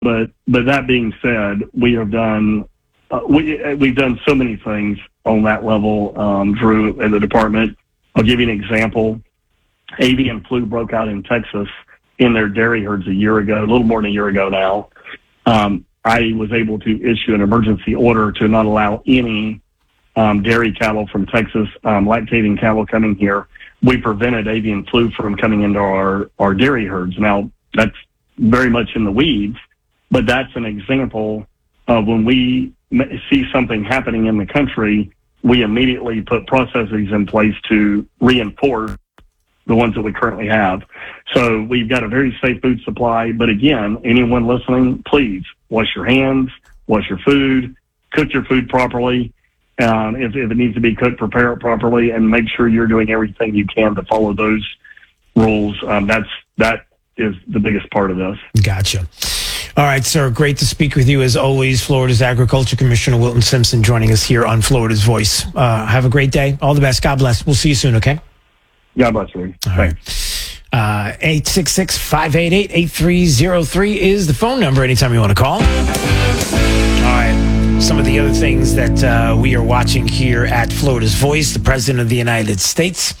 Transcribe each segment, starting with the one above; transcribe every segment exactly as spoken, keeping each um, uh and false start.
But but that being said, we have done uh, we we've done so many things on that level, um, Drew, in the department. I'll give you an example. Avian flu broke out in Texas in their dairy herds a year ago, a little more than a year ago now. Um, I was able to issue an emergency order to not allow any um, dairy cattle from Texas, um, lactating cattle coming here. We prevented avian flu from coming into our, our dairy herds. Now, that's very much in the weeds, but that's an example of when we see something happening in the country, we immediately put processes in place to reinforce the ones that we currently have. So we've got a very safe food supply. But again, anyone listening, please wash your hands, wash your food, cook your food properly. Um, if, if it needs to be cooked, prepare it properly, and make sure you're doing everything you can to follow those rules. Um, that's that is the biggest part of this. Gotcha. All right, sir. Great to speak with you as always. Florida's Agriculture Commissioner Wilton Simpson joining us here on Florida's Voice. Uh, have a great day. All the best. God bless. We'll see you soon, okay? God bless you. All right. Uh, eight six six, five eight eight, eight three zero three is the phone number anytime you want to call. All right. Some of the other things that uh, we are watching here at Florida's Voice, the President of the United States,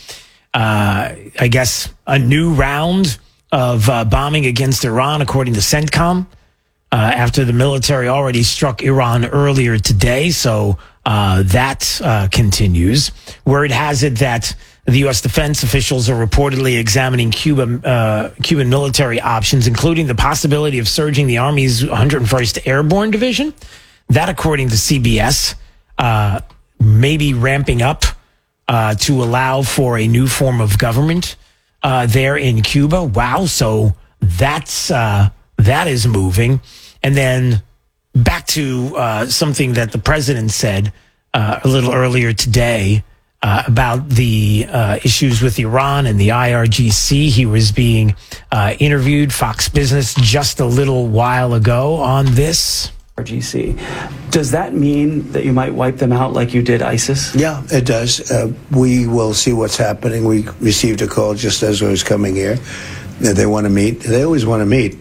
uh, I guess a new round of uh, bombing against Iran, according to CENTCOM, uh, after the military already struck Iran earlier today. So uh, that uh, continues. Word has it that the U S defense officials are reportedly examining Cuba, uh, Cuban military options, including the possibility of surging the Army's one hundred first Airborne Division. That, according to C B S, uh, may be ramping up uh, to allow for a new form of government uh, there in Cuba. Wow. So that's uh, that is moving. And then back to uh, something that the president said uh, a little earlier today. Uh, about the uh, issues with Iran and the I R G C. He was being uh, interviewed, Fox Business, just a little while ago on this. I R G C. Does that mean that you might wipe them out like you did ISIS? Yeah, it does. Uh, we will see what's happening. We received a call just as I was coming here that they want to meet. They always want to meet.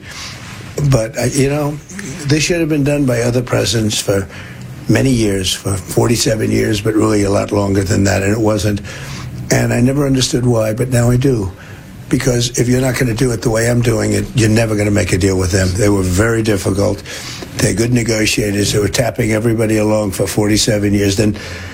But, uh, you know, this should have been done by other presidents for many years, for forty-seven years, but really a lot longer than that, and it wasn't. And I never understood why, but now I do. Because if you're not going to do it the way I'm doing it, you're never going to make a deal with them. They were very difficult. They're good negotiators. They were tapping everybody along for forty-seven years. Then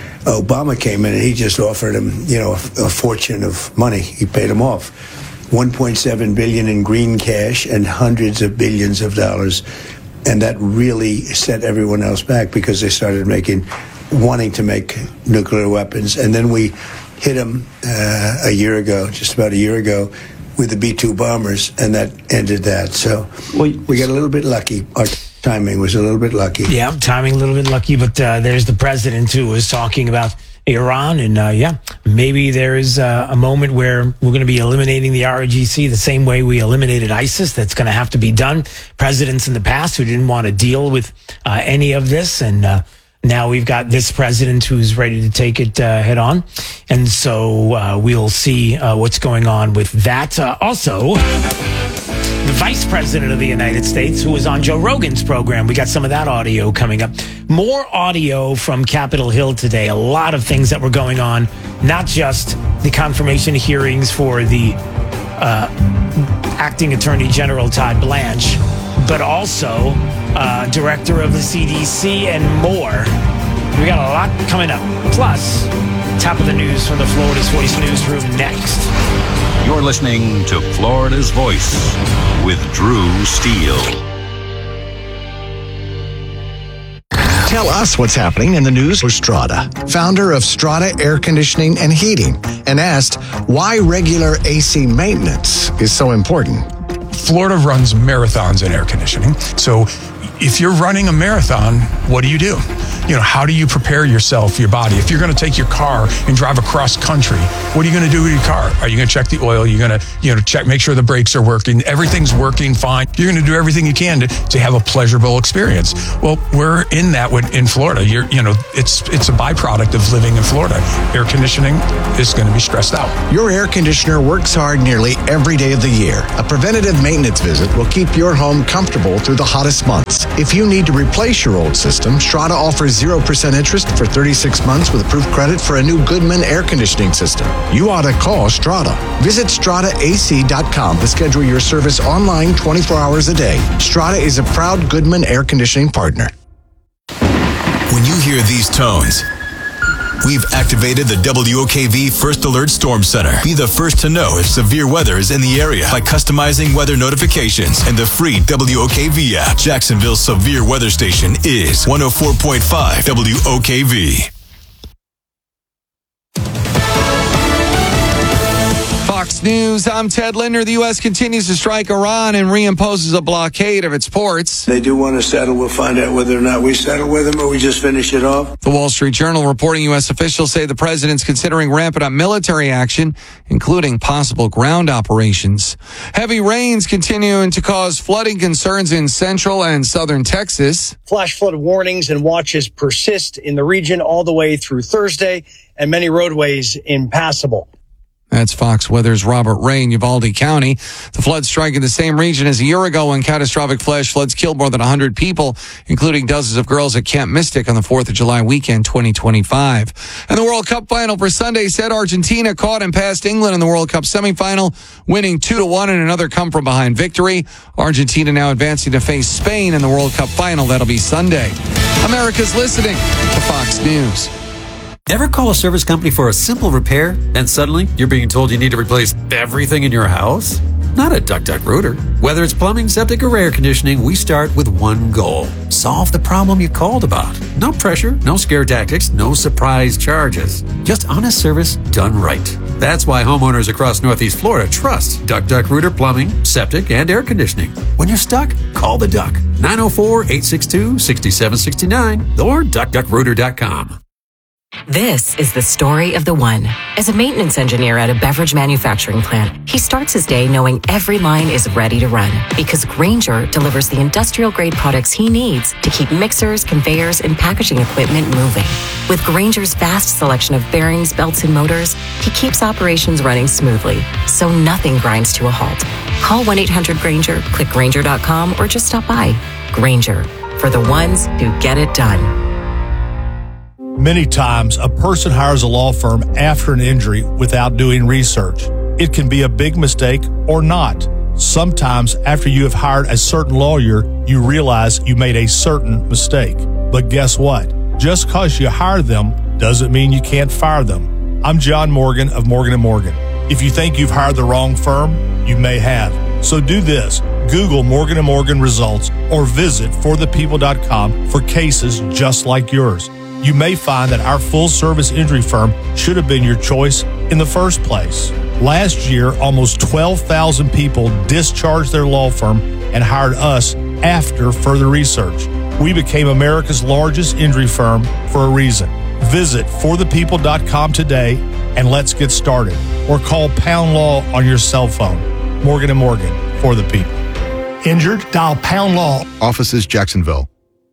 Obama came in and he just offered them, you know, a, a fortune of money. He paid them off. one point seven billion dollars in green cash and hundreds of billions of dollars. And that really set everyone else back because they started making, wanting to make nuclear weapons. And then we hit them uh, a year ago, just about a year ago, with the B two bombers, and that ended that. So well, we got a little bit lucky. Our timing was a little bit lucky. Yeah, timing a little bit lucky, but uh, there's the president who was talking about Iran, and uh, yeah, maybe there is uh, a moment where we're going to be eliminating the I R G C the same way we eliminated ISIS. That's going to have to be done. Presidents in the past who didn't want to deal with uh, any of this, and uh, now we've got this president who's ready to take it uh, head on. And so uh, we'll see uh, what's going on with that. Uh, also, the vice president of the United States, who was on Joe Rogan's program. We got some of that audio coming up. More audio from Capitol Hill today. A lot of things that were going on, not just the confirmation hearings for the uh, acting Attorney General Todd Blanche, but also uh, director of the C D C and more. We got a lot coming up. Plus, top of the news from the Florida's Voice newsroom next. You're listening to Florida's Voice with Drew Steele. Tell us what's happening in the news with Strada, founder of Strada Air Conditioning and Heating, and asked why regular A C maintenance is so important. Florida runs marathons in air conditioning, so if you're running a marathon, what do you do? You know, how do you prepare yourself, your body? If you're going to take your car and drive across country, what are you going to do with your car? Are you going to check the oil? You're going to, you know, check, make sure the brakes are working. Everything's working fine. You're going to do everything you can to, to have a pleasurable experience. Well, we're in that with, in Florida. You're, you know, it's it's a byproduct of living in Florida. Air conditioning is going to be stressed out. Your air conditioner works hard nearly every day of the year. A preventative maintenance visit will keep your home comfortable through the hottest months. If you need to replace your old system, Strata offers zero percent interest for thirty-six months with approved credit for a new Goodman air conditioning system. You ought to call Strata. Visit strata a c dot com to schedule your service online twenty-four hours a day. Strata is a proud Goodman air conditioning partner. When you hear these tones, we've activated the W O K V First Alert Storm Center. Be the first to know if severe weather is in the area by customizing weather notifications and the free W O K V app. Jacksonville's severe weather station is one oh four point five W O K V. Fox News, I'm Ted Linder. The U S continues to strike Iran and reimposes a blockade of its ports. They do want to settle. We'll find out whether or not we settle with them or we just finish it off. The Wall Street Journal reporting U S officials say the president's considering ramping up military action, including possible ground operations. Heavy rains continuing to cause flooding concerns in central and southern Texas. Flash flood warnings and watches persist in the region all the way through Thursday, and many roadways impassable. That's Fox Weather's Robert Ray in Uvalde County. The floods striking the same region as a year ago when catastrophic flash floods killed more than one hundred people, including dozens of girls at Camp Mystic on the fourth of July weekend twenty twenty-five. And the World Cup final for Sunday said Argentina caught and passed England in the World Cup semifinal, winning two to one in another come-from-behind victory. Argentina now advancing to face Spain in the World Cup final. That'll be Sunday. America's listening to Fox News. Ever call a service company for a simple repair and suddenly you're being told you need to replace everything in your house? Not at Duck Duck Rooter. Whether it's plumbing, septic, or air conditioning, we start with one goal. Solve the problem you called about. No pressure, no scare tactics, no surprise charges. Just honest service done right. That's why homeowners across Northeast Florida trust Duck Duck Rooter Plumbing, Septic, and Air Conditioning. When you're stuck, call the Duck. nine oh four, eight six two, six seven six nine or duck duck rooter dot com. This is the story of the one. As a maintenance engineer at a beverage manufacturing plant, he starts his day knowing every line is ready to run because Grainger delivers the industrial-grade products he needs to keep mixers, conveyors, and packaging equipment moving. With Grainger's vast selection of bearings, belts, and motors, he keeps operations running smoothly, so nothing grinds to a halt. Call one eight hundred Grainger, click Grainger dot com, or just stop by. Grainger, for the ones who get it done. Many times, a person hires a law firm after an injury without doing research. It can be a big mistake or not. Sometimes, after you have hired a certain lawyer, you realize you made a certain mistake. But guess what? Just because you hire them doesn't mean you can't fire them. I'm John Morgan of Morgan and Morgan. If you think you've hired the wrong firm, you may have. So do this. Google Morgan and Morgan results or visit for the people dot com for cases just like yours. You may find that our full-service injury firm should have been your choice in the first place. Last year, almost twelve thousand people discharged their law firm and hired us after further research. We became America's largest injury firm for a reason. Visit for the people dot com today and let's get started. Or call Pound Law on your cell phone. Morgan and Morgan, for the people. Injured? Dial Pound Law. Offices, Jacksonville.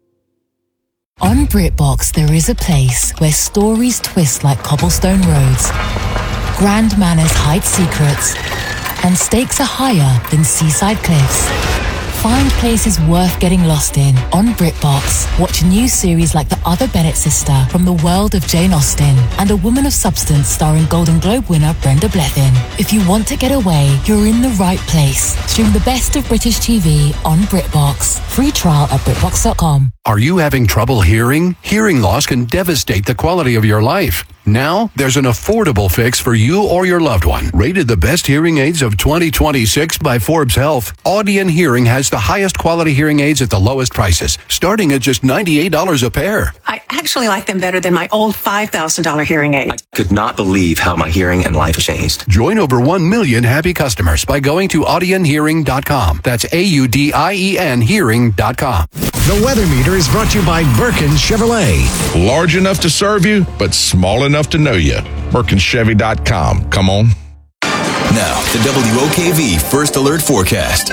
On BritBox, there is a place where stories twist like cobblestone roads, grand manners hide secrets, and stakes are higher than seaside cliffs. Find places worth getting lost in on BritBox. Watch a new series like The Other Bennett Sister from the world of Jane Austen and A Woman of Substance starring Golden Globe winner Brenda Blethyn. If you want to get away, you're in the right place. Stream the best of British T V on BritBox. Free trial at brit box dot com. Are you having trouble hearing? Hearing loss can devastate the quality of your life. Now, there's an affordable fix for you or your loved one. Rated the best hearing aids of twenty twenty-six by Forbes Health, Audion Hearing has the highest quality hearing aids at the lowest prices, starting at just ninety-eight dollars a pair. I actually like them better than my old five thousand dollars hearing aid. I could not believe how my hearing and life changed. Join over one million happy customers by going to audion hearing dot com. That's A U D I E N hearing dot com. The Weather Meter is brought to you by Birkin Chevrolet. Large enough to serve you, but small enough to know you. Birkin Chevy dot com. Come on. Now, the W O K V First Alert Forecast.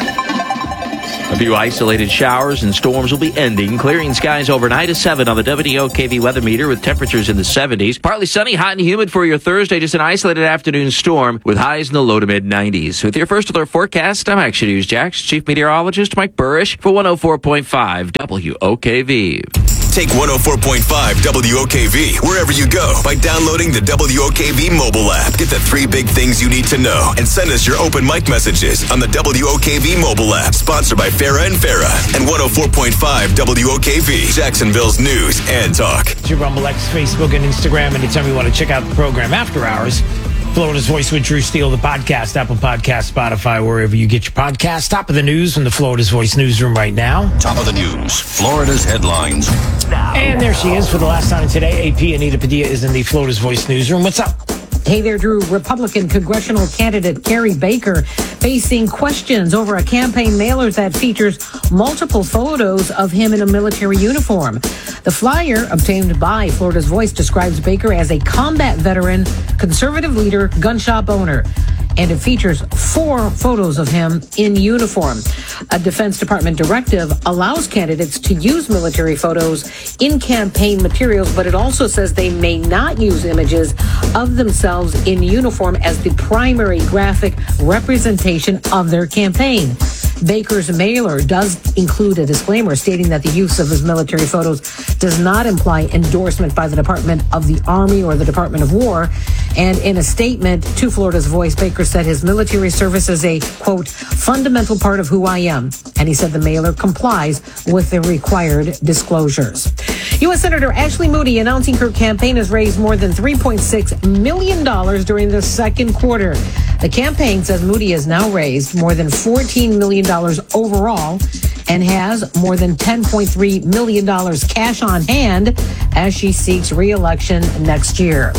A few isolated showers and storms will be ending, clearing skies overnight. A seven on the W O K V weather meter with temperatures in the seventies. Partly sunny, hot and humid for your Thursday. Just an isolated afternoon storm with highs in the low to mid nineties. With your First Alert forecast, I'm Action News Jax Chief Meteorologist Mike Burrish for one oh four point five W O K V. Take one oh four point five W O K V wherever you go by downloading the W O K V mobile app. Get the three big things you need to know and send us your open mic messages on the W O K V mobile app. Sponsored by Farah and Farah and one oh four point five W O K V, Jacksonville's news and talk. To Rumble X, Facebook, and Instagram. Anytime you want to check out the program after hours, Florida's Voice with Drew Steele, the podcast, Apple Podcast, Spotify, wherever you get your podcast. Top of the news from the Florida's Voice newsroom right now. Top of the news, Florida's headlines. And there she is for the last time today. A P Anita Padilla is in the Florida's Voice newsroom. What's up? Hey there, Drew. Republican congressional candidate Carrie Baker facing questions over a campaign mailer that features multiple photos of him in a military uniform. The flyer obtained by Florida's Voice describes Baker as a combat veteran, conservative leader, gun shop owner. And it features four photos of him in uniform. A Defense Department directive allows candidates to use military photos in campaign materials, but it also says they may not use images of themselves in uniform as the primary graphic representation of their campaign. Baker's mailer does include a disclaimer stating that the use of his military photos does not imply endorsement by the Department of the Army or the Department of War. And in a statement to Florida's Voice, Baker said his military service is a, quote, fundamental part of who I am. And he said the mailer complies with the required disclosures. U S Senator Ashley Moody announcing her campaign has raised more than three point six million dollars during the second quarter. The campaign says Moody has now raised more than fourteen million dollars overall and has more than ten point three million dollars cash on hand as she seeks re-election next year.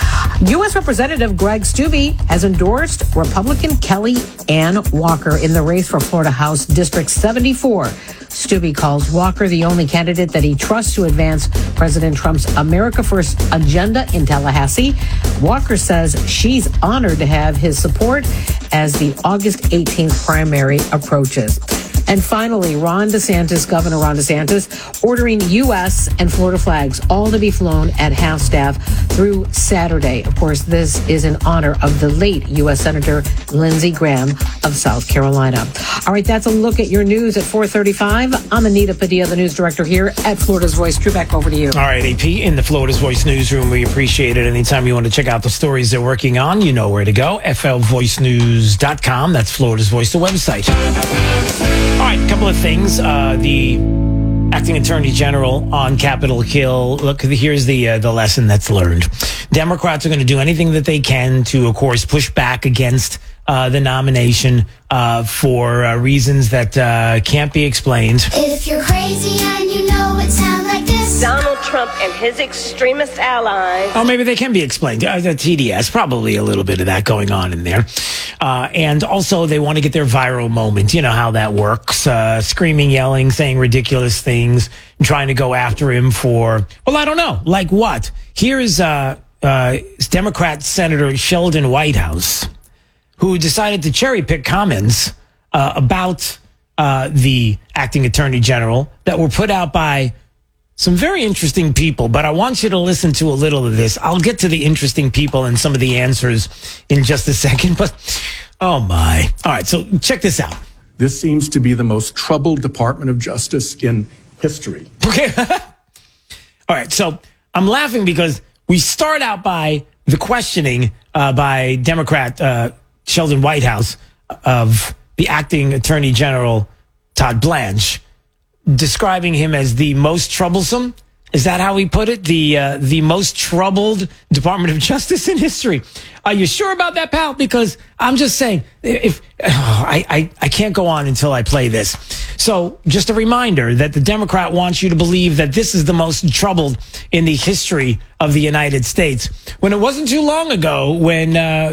U S Representative Greg Steube has endorsed Republican Kelly Ann Walker in the race for Florida House District seventy-four. Steube calls Walker the only candidate that he trusts to advance President Trump's America First agenda in Tallahassee. Walker says she's honored to have his support as the August eighteenth primary approaches. And finally, Ron DeSantis, Governor Ron DeSantis, ordering U S and Florida flags all to be flown at half staff through Saturday. Of course, this is in honor of the late U S Senator Lindsey Graham of South Carolina. All right, that's a look at your news at four thirty-five. I'm Anita Padilla, the news director here at Florida's Voice. Drew, back over to you. All right, A P, in the Florida's Voice newsroom, we appreciate it. Anytime you want to check out the stories they're working on, you know where to go. F L voice news dot com. That's Florida's Voice, the website. All right, a couple of things. Uh, the acting attorney general on Capitol Hill. Look, here's the uh, the lesson that's learned. Democrats are going to do anything that they can to, of course, push back against uh, the nomination uh, for uh, reasons that uh, can't be explained. If you're crazy and you know it sounds like this. Donald Trump and his extremist allies. Oh, maybe they can be explained. Uh, the T D S, probably a little bit of that going on in there. Uh, and also, they want to get their viral moment. You know how that works. Uh, screaming, yelling, saying ridiculous things, and trying to go after him for, well, I don't know. Like what? Here's uh, uh, Democrat Senator Sheldon Whitehouse, who decided to cherry pick comments uh, about uh, the acting attorney general that were put out by some very interesting people, but I want you to listen to a little of this. I'll get to the interesting people and some of the answers in just a second, but oh my. All right, so check this out. This seems to be the most troubled Department of Justice in history. Okay. All right, so I'm laughing because we start out by the questioning uh, by Democrat uh, Sheldon Whitehouse of the acting attorney general, Todd Blanche, describing him as the most troublesome. Is that how he put it? The uh, the most troubled Department of Justice in history. Are you sure about that, pal? Because I'm just saying, if oh, I, I I can't go on until I play this. So just a reminder that the Democrat wants you to believe that this is the most troubled in the history of the United States. When it wasn't too long ago when uh,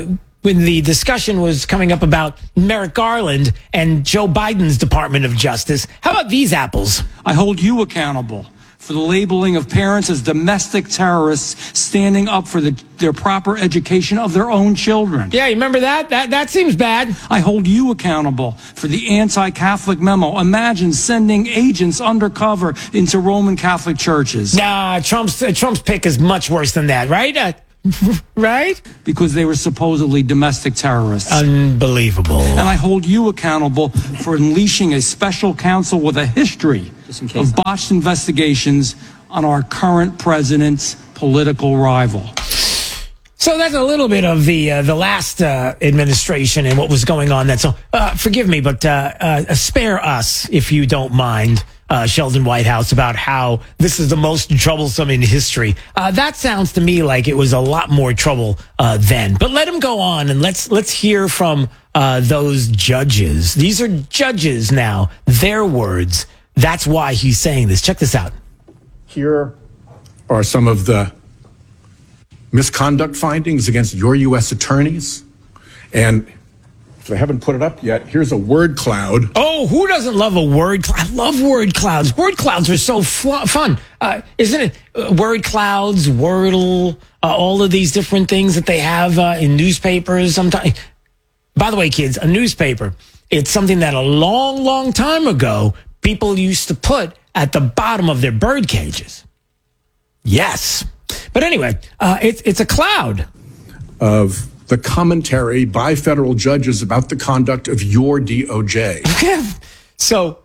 when the discussion was coming up about Merrick Garland and Joe Biden's Department of Justice. How about these apples? I hold you accountable for the labeling of parents as domestic terrorists standing up for the, their proper education of their own children. Yeah, you remember that? That that seems bad. I hold you accountable for the anti-Catholic memo. Imagine sending agents undercover into Roman Catholic churches. Nah, Trump's uh, Trump's pick is much worse than that, right? Uh, right? Because they were supposedly domestic terrorists. Unbelievable. And I hold you accountable for unleashing a special counsel with a history of botched investigations on our current president's political rival. So that's a little bit of the uh, the last uh, administration and what was going on then. So uh, forgive me, but uh, uh, spare us, if you don't mind, uh, Sheldon Whitehouse, about how this is the most troublesome in history. Uh, that sounds to me like it was a lot more trouble uh, then. But let him go on, and let's let's hear from uh, those judges. These are judges now, their words. That's why he's saying this. Check this out. Here are some of the misconduct findings against your U S attorneys. And if I haven't put it up yet, here's a word cloud. Oh, who doesn't love a word cloud? I love word clouds. Word clouds are so fl- fun. Uh, isn't it? Uh, word clouds, Wordle, uh, all of these different things that they have uh, in newspapers sometimes. By the way, kids, a newspaper, it's something that a long, long time ago, people used to put at the bottom of their bird cages. Yes. But anyway, uh, it's it's a cloud Of the commentary by federal judges about the conduct of your D O J. So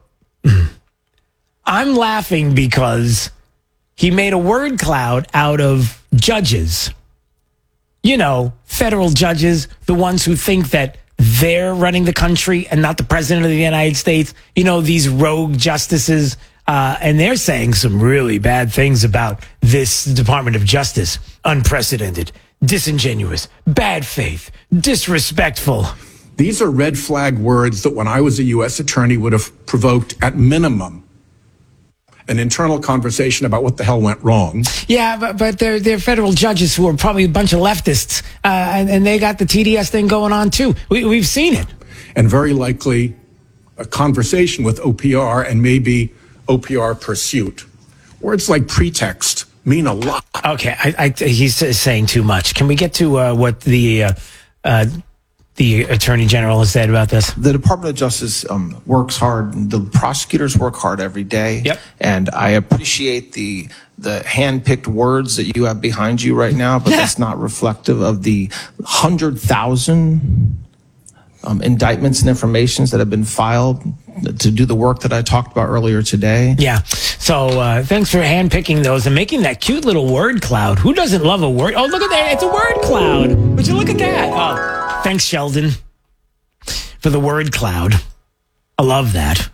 I'm laughing because he made a word cloud out of judges. You know, federal judges, the ones who think that they're running the country and not the president of the United States. You know, these rogue justices. Uh, and they're saying some really bad things about this Department of Justice. Unprecedented, disingenuous, bad faith, disrespectful. These are red flag words that when I was a U S attorney would have provoked at minimum an internal conversation about what the hell went wrong. Yeah, but, but they're, they're federal judges who are probably a bunch of leftists. Uh, and, and they got the T D S thing going on too. We, we've seen it. And very likely a conversation with O P R and maybe O P R pursuit. Words like pretext mean a lot. Okay, I, I, he's saying too much. Can we get to uh, what the uh, uh, the Attorney General has said about this? The Department of Justice um, works hard. The prosecutors work hard every day. Yep. And I appreciate the the hand-picked words that you have behind you right now, but that's not reflective of the one hundred thousand um, indictments and informations that have been filed to do the work that I talked about earlier today. Yeah. So uh, thanks for handpicking those and making that cute little word cloud. Who doesn't love a word? Oh, look at that. It's a word cloud. Would you look at that? Oh, thanks, Sheldon, for the word cloud. I love that.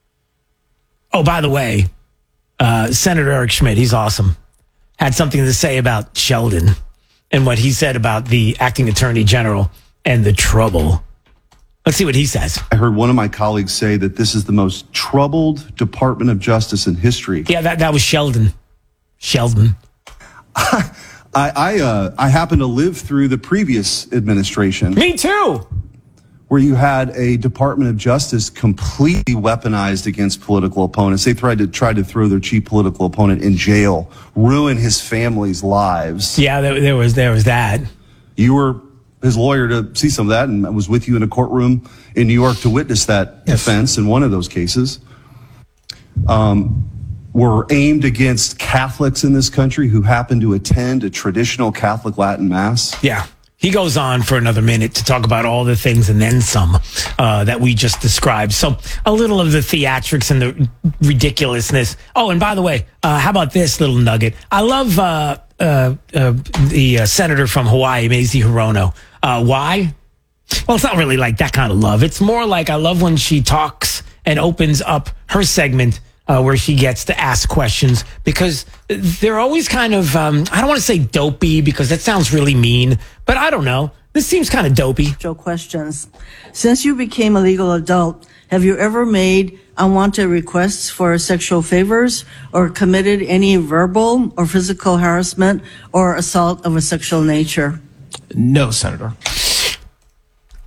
Oh, by the way, uh, Senator Eric Schmidt, he's awesome, had something to say about Sheldon and what he said about the acting attorney general and the trouble. Let's see what he says. I heard one of my colleagues say that this is the most troubled Department of Justice in history. Yeah, that, that was Sheldon. Sheldon. I I, uh, I happen to live through the previous administration. Me too. Where you had a Department of Justice completely weaponized against political opponents. They tried to tried to throw their chief political opponent in jail, ruin his family's lives. Yeah, there, there was there was that. You were his lawyer to see some of that, and I was with you in a courtroom in New York to witness that yes. defense in one of those cases. Um, were aimed against Catholics in this country who happen to attend a traditional Catholic Latin Mass. Yeah. He goes on for another minute to talk about all the things and then some uh, that we just described. So a little of the theatrics and the ridiculousness. Oh, and by the way, uh, how about this little nugget? I love uh, uh, uh, the uh, senator from Hawaii, Mazie Hirono. Uh, why? Well, it's not really like that kind of love. It's more like I love when she talks and opens up her segment Uh, where she gets to ask questions, because they're always kind of, um, I don't want to say dopey because that sounds really mean, but I don't know. This seems kind of dopey. Questions. Since you became a legal adult, have you ever made unwanted requests for sexual favors or committed any verbal or physical harassment or assault of a sexual nature? No, Senator.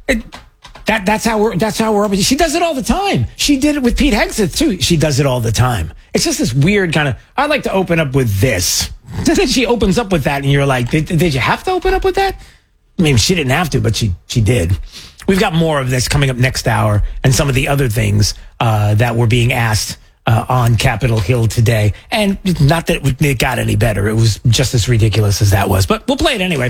It, that that's how we're that's how we're. She does it all the time. She did it with Pete Hegseth too. She does it all the time. It's just this weird kind of. I like to open up with this. Then she opens up with that, and you're like, did, did you have to open up with that? I mean, she didn't have to, but she she did. We've got more of this coming up next hour, and some of the other things uh, that were being asked uh, on Capitol Hill today. And not that it, it got any better; it was just as ridiculous as that was. But we'll play it anyway.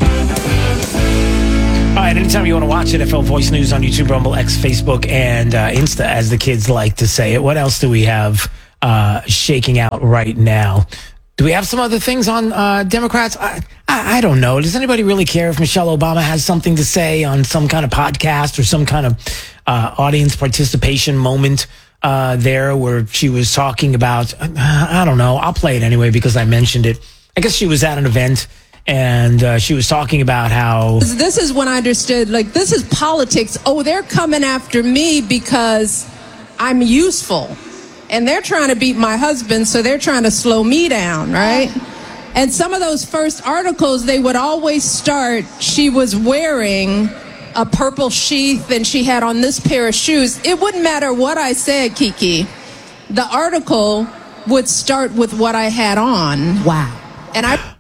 All right, anytime you want to watch it, F L Voice News on YouTube, Rumble, X, Facebook, and uh, Insta, as the kids like to say it. What else do we have uh, shaking out right now? Do we have some other things on uh, Democrats? I, I, I don't know. Does anybody really care if Michelle Obama has something to say on some kind of podcast or some kind of uh, audience participation moment uh, there where she was talking about, I don't know. I'll play it anyway because I mentioned it. I guess she was at an event. And uh, she was talking about how... This is when I understood, like, this is politics. Oh, they're coming after me because I'm useful. And they're trying to beat my husband, so they're trying to slow me down, right? And some of those first articles, they would always start, she was wearing a purple sheath and she had on this pair of shoes. It wouldn't matter what I said, Kiki. The article would start with what I had on. Wow. And I...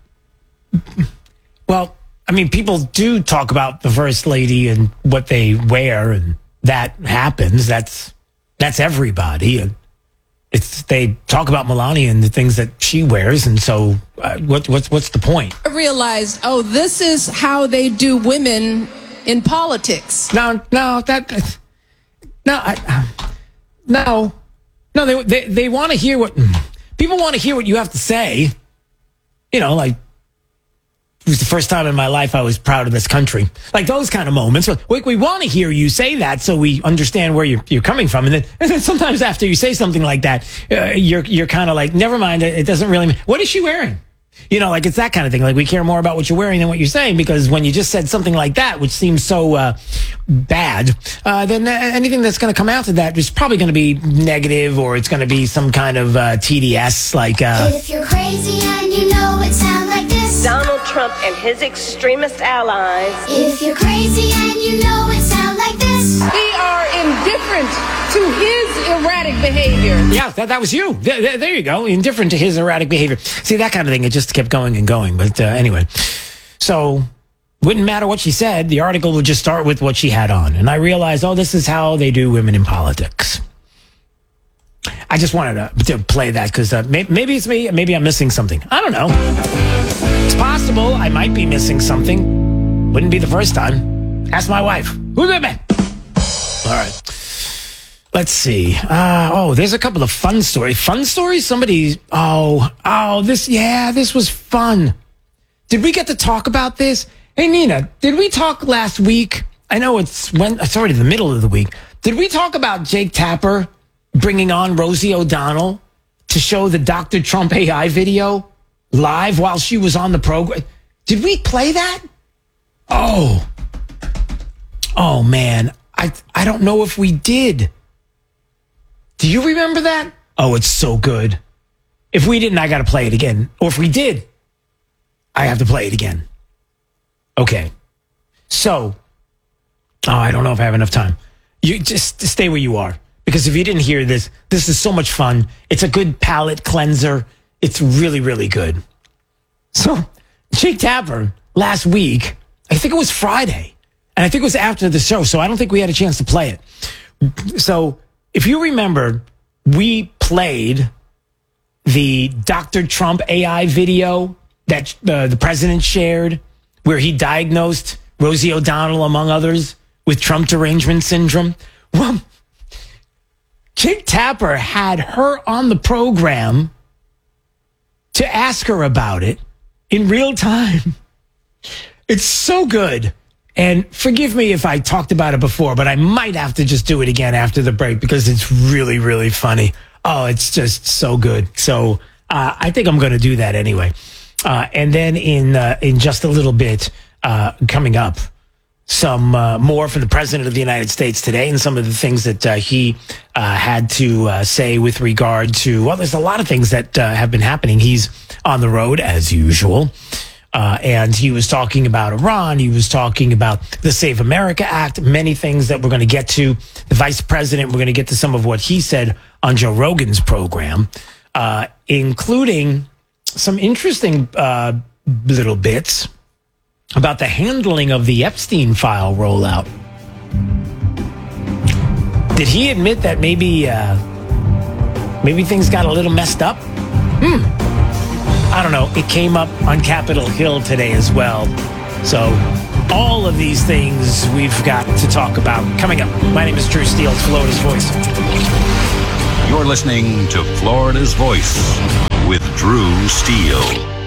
Well, I mean, people do talk about the First Lady and what they wear, and that happens. That's that's everybody. And it's they talk about Melania and the things that she wears, and so uh, what, what's what's the point? I realized, oh, this is how they do women in politics. No, no, that no, I, no, no. They they they want to hear what people want to hear what you have to say. You know, like. It was the first time in my life I was proud of this country. Like those kind of moments. We, we want to hear you say that so we understand where you're, you're coming from. And then, and then sometimes after you say something like that, uh, you're you're kind of like, never mind, it doesn't really mean. What is she wearing? You know, like it's that kind of thing. Like we care more about what you're wearing than what you're saying, because when you just said something like that, which seems so uh, bad, uh, then anything that's going to come out of that is probably going to be negative, or it's going to be some kind of uh, T D S. Like, uh, if you're crazy and you know it sound like this, Donald Trump and his extremist allies. If you're crazy and you know it sound like this, we are indifferent to his erratic behavior. Yeah, that, that was you. There, there you go. Indifferent to his erratic behavior. See, that kind of thing, it just kept going and going. But uh, anyway, so wouldn't matter what she said. The article would just start with what she had on. And I realized, oh, this is how they do women in politics. I just wanted to, to play that because uh, may, maybe it's me. Maybe I'm missing something. I don't know. It's possible I might be missing something. Wouldn't be the first time. Ask my wife. Who's it been? All right. Let's see. Uh, oh, there's a couple of fun stories. Fun stories? Somebody, oh, oh, this, yeah, this was fun. Did we get to talk about this? Hey, Nina, did we talk last week? I know it's when, it's already the middle of the week. Did we talk about Jake Tapper bringing on Rosie O'Donnell to show the Doctor Trump A I video live while she was on the program? Did we play that? Oh, oh man. I, I don't know if we did. Do you remember that? Oh, it's so good. If we didn't, I got to play it again. Or if we did, I have to play it again. Okay. So, oh, I don't know if I have enough time. You just stay where you are. Because if you didn't hear this, this is so much fun. It's a good palate cleanser. It's really, really good. So, Jake Tapper, last week, I think it was Friday, and I think it was after the show, so I don't think we had a chance to play it. So, if you remember, we played the Doctor Trump A I video that uh, the president shared, where he diagnosed Rosie O'Donnell, among others, with Trump derangement syndrome. Well, Jake Tapper had her on the program to ask her about it in real time. It's so good. And forgive me if I talked about it before, but I might have to just do it again after the break because it's really, really funny. Oh, it's just so good. So uh, I think I'm going to do that anyway. Uh, and then in uh, in just a little bit, uh, coming up, some uh, more from the President of the United States today and some of the things that uh, he uh, had to uh, say with regard to, well, there's a lot of things that uh, have been happening. He's on the road as usual. Uh, and he was talking about Iran. He was talking about the Save America Act, many things that we're going to get to. The vice president, we're going to get to some of what he said on Joe Rogan's program, uh, including some interesting uh, little bits about the handling of the Epstein file rollout. Did he admit that maybe uh, maybe things got a little messed up? Hmm. I don't know. It came up on Capitol Hill today as well. So all of these things we've got to talk about coming up. My name is Drew Steele. It's Florida's Voice. You're listening to Florida's Voice with Drew Steele.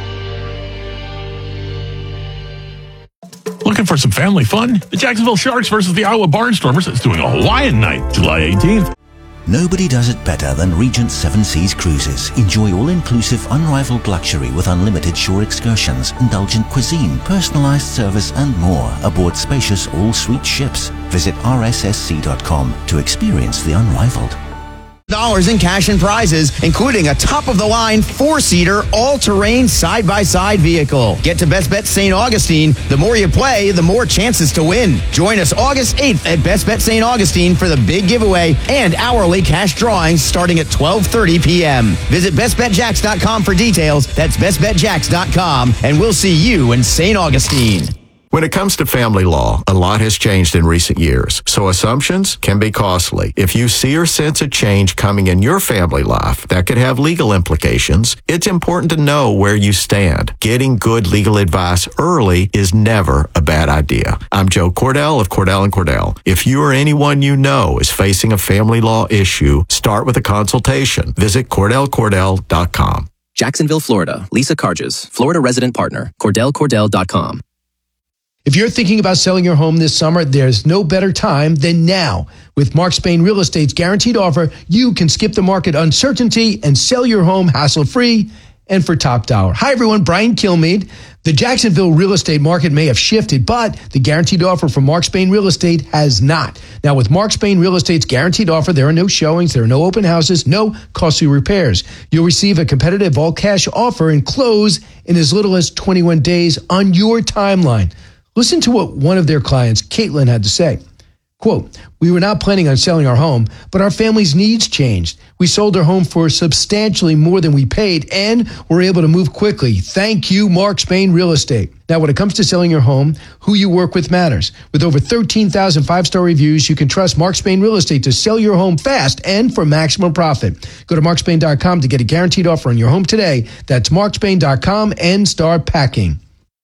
Looking for some family fun? The Jacksonville Sharks versus the Iowa Barnstormers is doing a Hawaiian night, July eighteenth. Nobody does it better than Regent Seven Seas Cruises. Enjoy all-inclusive, unrivaled luxury with unlimited shore excursions, indulgent cuisine, personalized service, and more aboard spacious all-suite ships. Visit R S S C dot com to experience the unrivaled. Dollars in cash and prizes, including a top-of-the-line four-seater, all-terrain, side-by-side vehicle. Get to Best Bet Saint Augustine. The more you play, the more chances to win. Join us August eighth at Best Bet Saint Augustine for the big giveaway and hourly cash drawings starting at twelve thirty p.m. Visit best bet jacks dot com for details. That's best bet jacks dot com, and we'll see you in Saint Augustine. When it comes to family law, a lot has changed in recent years, so assumptions can be costly. If you see or sense a change coming in your family life that could have legal implications, it's important to know where you stand. Getting good legal advice early is never a bad idea. I'm Joe Cordell of Cordell and Cordell. If you or anyone you know is facing a family law issue, start with a consultation. Visit cordell cordell dot com. Jacksonville, Florida. Lisa Carges, Florida resident partner. cordell cordell dot com. If you're thinking about selling your home this summer, there's no better time than now. With Mark Spain Real Estate's guaranteed offer, you can skip the market uncertainty and sell your home hassle-free and for top dollar. Hi, everyone. Brian Kilmeade. The Jacksonville real estate market may have shifted, but the guaranteed offer from Mark Spain Real Estate has not. Now, with Mark Spain Real Estate's guaranteed offer, there are no showings, there are no open houses, no costly repairs. You'll receive a competitive all-cash offer and close in as little as twenty-one days on your timeline. Listen to what one of their clients, Caitlin, had to say. Quote, "We were not planning on selling our home, but our family's needs changed. We sold our home for substantially more than we paid and were able to move quickly. Thank you, Mark Spain Real Estate." Now, when it comes to selling your home, who you work with matters. With over thirteen thousand five-star reviews, you can trust Mark Spain Real Estate to sell your home fast and for maximum profit. Go to mark spain dot com to get a guaranteed offer on your home today. That's mark spain dot com and start packing.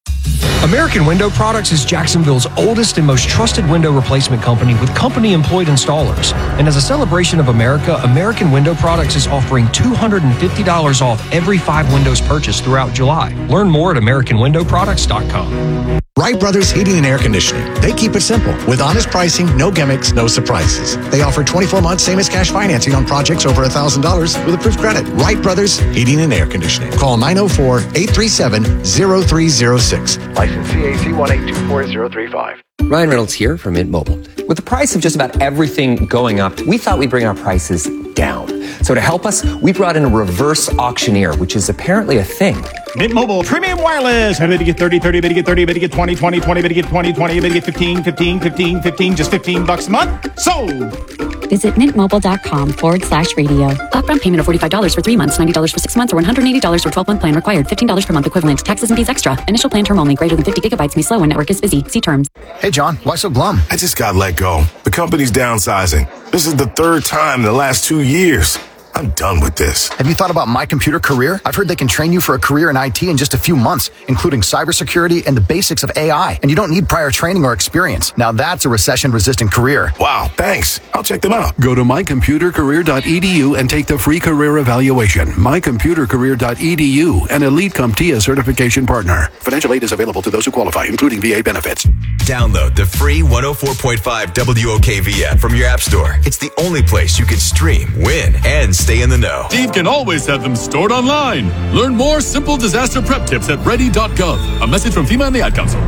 American Window Products is Jacksonville's oldest and most trusted window replacement company with company-employed installers. And as a celebration of America, American Window Products is offering two hundred fifty dollars off every five windows purchased throughout July. Learn more at american window products dot com. Wright Brothers Heating and Air Conditioning. They keep it simple with honest pricing, no gimmicks, no surprises. They offer twenty-four months same as cash financing on projects over one thousand dollars with approved credit. Wright Brothers Heating and Air Conditioning. Call nine oh four, eight three seven, zero three zero six. License C A C one eight two four zero three five. Ryan Reynolds here from Mint Mobile. With the price of just about everything going up, we thought we'd bring our prices down. So to help us, we brought in a reverse auctioneer, which is apparently a thing. Mint Mobile Premium Wireless. Better get thirty, thirty, better get thirty, better get twenty, twenty, twenty, better get twenty, twenty, better get fifteen, fifteen, fifteen, fifteen, just fifteen bucks a month. Sold! Visit mintmobile.com forward slash radio. Upfront payment of forty-five dollars for three months, ninety dollars for six months, or one hundred eighty dollars for twelve-month plan required. fifteen dollars per month equivalent. Taxes and fees extra. Initial plan term only. Greater than fifty gigabytes may slow when network is busy. See terms. Hey, John, why so glum? I just got let go. The company's downsizing. This is the third time in the last two years. I'm done with this. Have you thought about My Computer Career? I've heard they can train you for a career in I T in just a few months, including cybersecurity and the basics of A I. And you don't need prior training or experience. Now that's a recession-resistant career. Wow, thanks. I'll check them out. Go to my computer career dot e d u and take the free career evaluation. my computer career dot e d u, an Elite CompTIA certification partner. Financial aid is available to those who qualify, including V A benefits. Download the free one oh four point five W O K V app from your app store. It's the only place you can stream, win, and stay in the know. Steve can always have them stored online. Learn more simple disaster prep tips at ready dot gov. A message from FEMA and the Ad Council.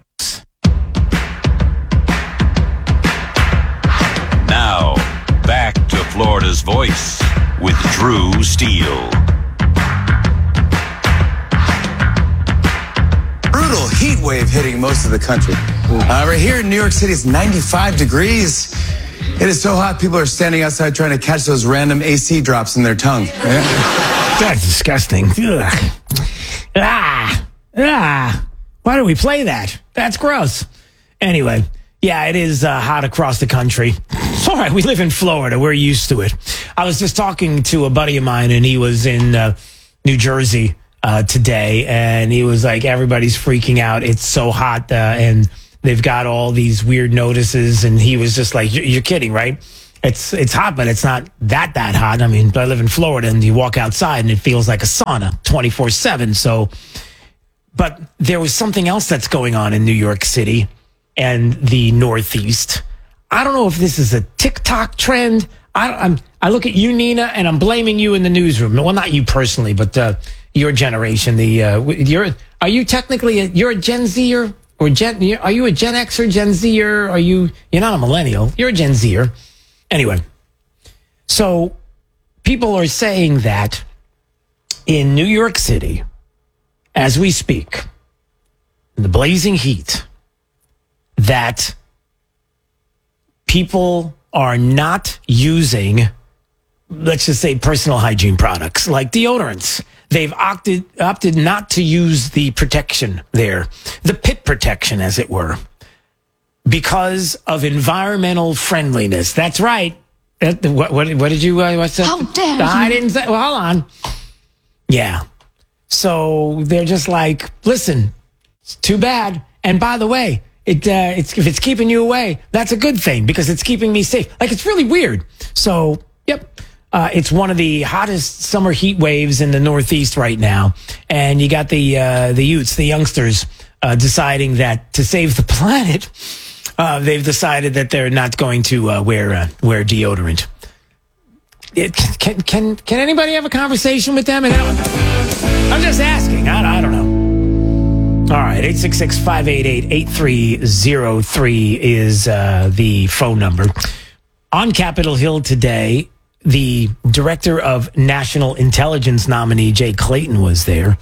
Now, back to Florida's Voice with Drew Steele. like most of the country. Uh, right here in New York City, it's ninety-five degrees. It is so hot, people are standing outside trying to catch those random A C drops in their tongue. That's disgusting. Ugh. Ah, ah. Why do we play that? That's gross. Anyway, yeah, it is uh, hot across the country. All right, we live in Florida. We're used to it. I was just talking to a buddy of mine, and he was in uh, New Jersey uh, today, and he was like, everybody's freaking out. It's so hot, uh, and they've got all these weird notices, and he was just like, you're kidding, right? It's it's hot, but it's not that, that hot. I mean, I live in Florida, and you walk outside, and it feels like a sauna twenty-four seven. So, but there was something else that's going on in New York City and the Northeast. I don't know if this is a TikTok trend. I, I'm, I look at you, Nina, and I'm blaming you in the newsroom. Well, not you personally, but uh, your generation. The uh, you're are you technically a, you're a Gen Zer? Or Gen, are you a Gen Xer, Gen Zer? Are you, you're not a millennial. You're a Gen Zer. Anyway, so people are saying that in New York City, as we speak, in the blazing heat, that people are not using, let's just say, personal hygiene products like deodorants. They've opted opted not to use the protection there, the pit protection, as it were, because of environmental friendliness. That's right. What, what, what did you, uh, what's that? How dare I you. didn't say, well, hold on. Yeah. So they're just like, listen, it's too bad. And by the way, it uh, it's if it's keeping you away, that's a good thing because it's keeping me safe. Like, it's really weird. So, yep. Uh, it's one of the hottest summer heat waves in the Northeast right now. And you got the uh, the youths, the youngsters, uh, deciding that to save the planet, uh, they've decided that they're not going to uh, wear uh, wear deodorant. It, can can can anybody have a conversation with them? And I'm just asking. I, I don't know. All right, eight six six, five eight eight, eight three zero three is uh, the phone number. On Capitol Hill today, the director of national intelligence nominee, Jay Clayton, was there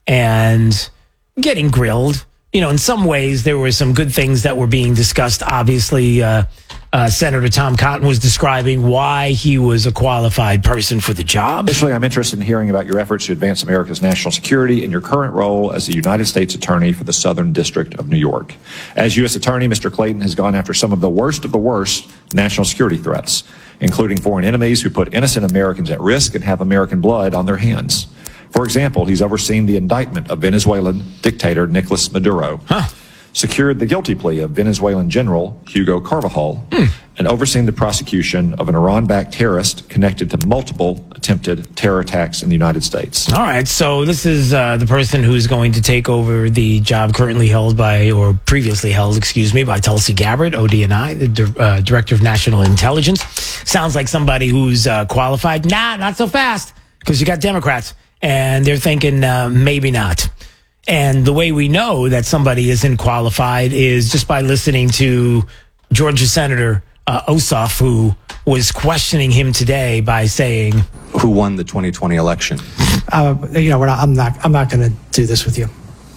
and getting grilled. You know, in some ways, there were some good things that were being discussed. Obviously, uh, uh, Senator Tom Cotton was describing why he was a qualified person for the job. Initially, I'm interested in hearing about your efforts to advance America's national security and your current role as the United States Attorney for the Southern District of New York. As U S Attorney, Mister Clayton has gone after some of the worst of the worst national security threats, including foreign enemies who put innocent Americans at risk and have American blood on their hands. For example, he's overseen the indictment of Venezuelan dictator Nicolas Maduro, huh. secured the guilty plea of Venezuelan General Hugo Carvajal, mm. and overseen the prosecution of an Iran-backed terrorist connected to multiple attempted terror attacks in the United States. All right, so this is uh, the person who's going to take over the job currently held by, or previously held, excuse me, by Tulsi Gabbard, O D N I, the uh, Director of National Intelligence. Sounds like somebody who's uh, qualified. Nah, not so fast, because you got Democrats. And they're thinking uh, maybe not. And the way we know that somebody isn't qualified is just by listening to Georgia Senator uh, Ossoff, who was questioning him today by saying, "Who won the twenty twenty election?" Uh, you know, we're not, I'm not. I'm not going to do this with you.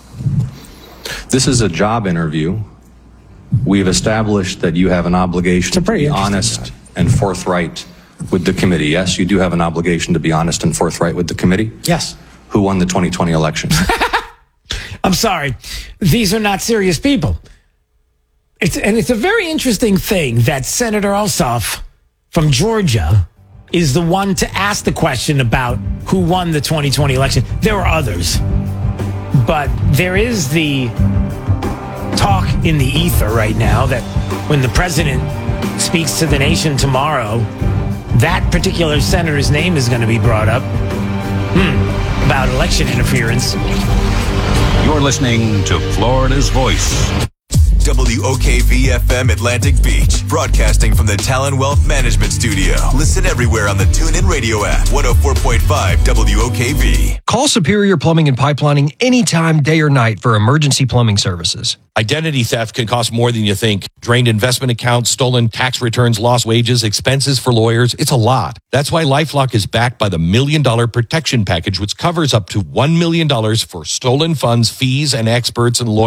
This is a job interview. We've established that you have an obligation to be honest job. and forthright with the committee. Yes, you do have an obligation to be honest and forthright with the committee? Yes. Who won the twenty twenty election? I'm sorry. These are not serious people. It's, and it's a very interesting thing that Senator Ossoff from Georgia is the one to ask the question about who won the twenty twenty election. There are others. But there is the talk in the ether right now that when the president speaks to the nation tomorrow, that particular senator's name is going to be brought up hmm, about election interference. You're listening to Florida's Voice. W O K V F M Atlantic Beach, broadcasting from the Talon Wealth Management Studio. Listen everywhere on the TuneIn Radio app. one oh four point five W O K V. Call Superior Plumbing and Pipelining anytime, day or night, for emergency plumbing services. Identity theft can cost more than you think. Drained investment accounts, stolen tax returns, lost wages, expenses for lawyers. It's a lot. That's why LifeLock is backed by the Million Dollar Protection Package, which covers up to one million dollars for stolen funds, fees, and experts and lawyers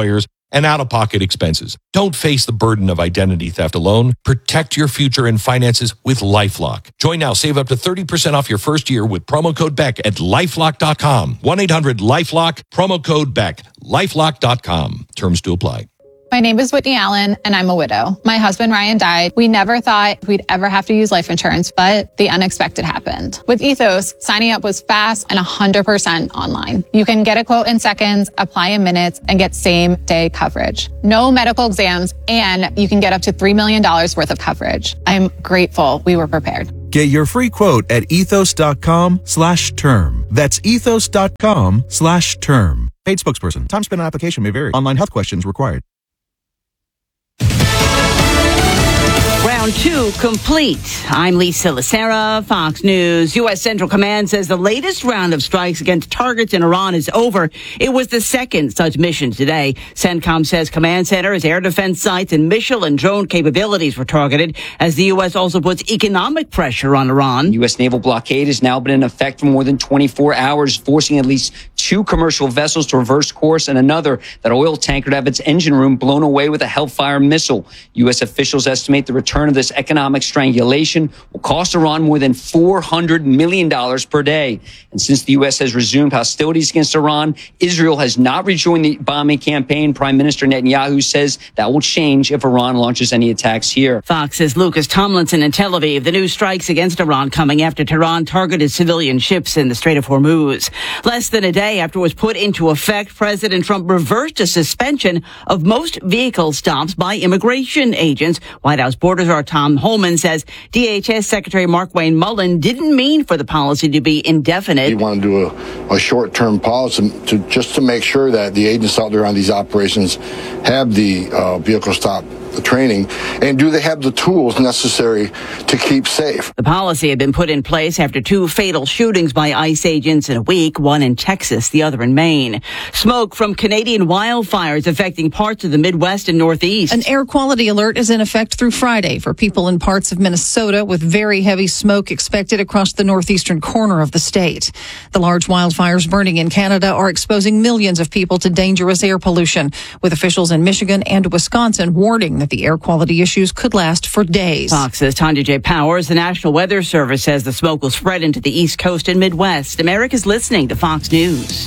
and out-of-pocket expenses. Don't face the burden of identity theft alone. Protect your future and finances with LifeLock. Join now. Save up to thirty percent off your first year with promo code Beck at lifelock dot com. one eight hundred lifelock, promo code Beck, lifelock dot com. Terms to apply. My name is Whitney Allen, and I'm a widow. My husband, Ryan, died. We never thought we'd ever have to use life insurance, but the unexpected happened. With Ethos, signing up was fast and one hundred percent online. You can get a quote in seconds, apply in minutes, and get same-day coverage. No medical exams, and you can get up to three million dollars worth of coverage. I'm grateful we were prepared. Get your free quote at ethos.com slash term. That's ethos.com slash term. Paid spokesperson. Time spent on application may vary. Online health questions required. Round two complete. I'm Lisa Lacera, Fox News. U S. Central Command says the latest round of strikes against targets in Iran is over. It was the second such mission today. CENTCOM says command centers, air defense sites, and missile and drone capabilities were targeted as the U S also puts economic pressure on Iran. U S naval blockade has now been in effect for more than twenty-four hours, forcing at least two commercial vessels to reverse course and another, that oil tanker, to have its engine room blown away with a Hellfire missile. U S officials estimate the return of this economic strangulation will cost Iran more than four hundred million dollars per day. And since the U S has resumed hostilities against Iran, Israel has not rejoined the bombing campaign. Prime Minister Netanyahu says that will change if Iran launches any attacks here. Fox's Lucas Tomlinson in Tel Aviv. The new strikes against Iran coming after Tehran targeted civilian ships in the Strait of Hormuz. Less than a day after it was put into effect, President Trump reversed a suspension of most vehicle stops by immigration agents. White House Border Czar Tom Holman says D H S Secretary Mark Wayne Mullen didn't mean for the policy to be indefinite. We want to do a, a short-term policy to just to make sure that the agents out there on these operations have the uh, vehicle stop the training, and do they have the tools necessary to keep safe? The policy had been put in place after two fatal shootings by ICE agents in a week, one in Texas, the other in Maine. Smoke from Canadian wildfires affecting parts of the Midwest and Northeast. An air quality alert is in effect through Friday for people in parts of Minnesota, with very heavy smoke expected across the northeastern corner of the state. The large wildfires burning in Canada are exposing millions of people to dangerous air pollution, with officials in Michigan and Wisconsin warning that the air quality issues could last for days. Fox's Tanya J. Powers. The National Weather Service says the smoke will spread into the East Coast and Midwest. America's listening to Fox News.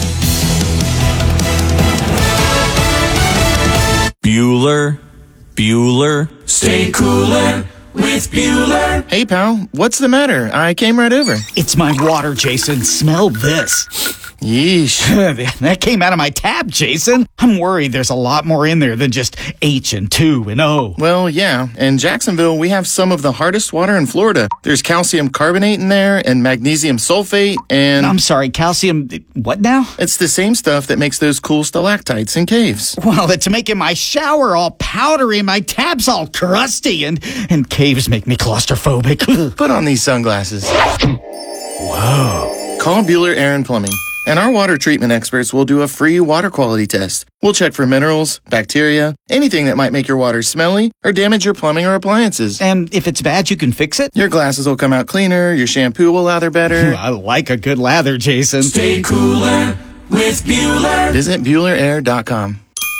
Bueller, Bueller, stay cooler with Bueller. Hey, pal, what's the matter? I came right over. It's my water, Jason. Smell this. Yeesh. That came out of my tap, Jason. I'm worried there's a lot more in there than just H and two and O. Well, yeah. In Jacksonville, we have some of the hardest water in Florida. There's calcium carbonate in there and magnesium sulfate and... I'm sorry, calcium... what now? It's the same stuff that makes those cool stalactites in caves. Well, it's making my shower all powdery and my tabs all crusty, and, and caves make me claustrophobic. Put on these sunglasses. Whoa. Call Bueller Air and Plumbing, and our water treatment experts will do a free water quality test. We'll check for minerals, bacteria, anything that might make your water smelly or damage your plumbing or appliances. And if it's bad, you can fix it? Your glasses will come out cleaner, your shampoo will lather better. I like a good lather, Jason. Stay cooler with Bueller. Visit Bueller Air dot com.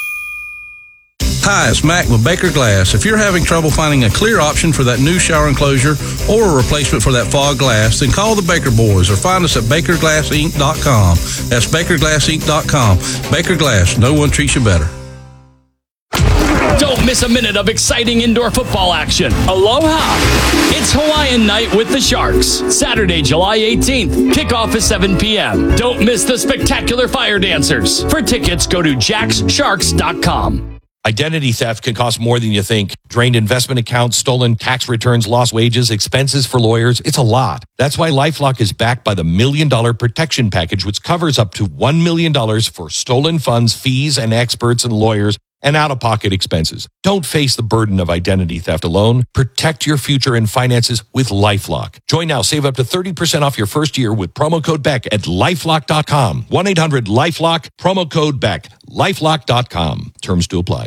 Hi, it's Mac with Baker Glass. If you're having trouble finding a clear option for that new shower enclosure or a replacement for that fog glass, then call the Baker Boys or find us at baker glass inc dot com. That's baker glass inc dot com. Baker Glass, no one treats you better. Don't miss a minute of exciting indoor football action. Aloha! It's Hawaiian Night with the Sharks. Saturday, July eighteenth. Kickoff is seven p.m. Don't miss the spectacular fire dancers. For tickets, go to jacks sharks dot com. Identity theft can cost more than you think. Drained investment accounts, stolen tax returns, lost wages, expenses for lawyers. It's a lot. That's why LifeLock is backed by the Million Dollar Protection Package, which covers up to one million dollars for stolen funds, fees, and experts and lawyers, and out-of-pocket expenses. Don't face the burden of identity theft alone. Protect your future and finances with LifeLock. Join now. Save up to thirty percent off your first year with promo code Beck at lifelock dot com. one eight hundred lifelock, promo code Beck, lifelock dot com. Terms to apply.